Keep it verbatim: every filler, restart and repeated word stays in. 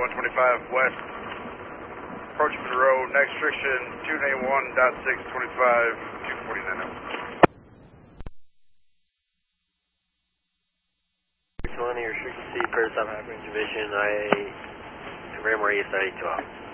one twenty-five west. Approaching the road, next restriction two ninety-one point six twenty-five, two forty-nine out. twenty, restricted C, first stop half range division, I A, Raymore East, I eighty-two out.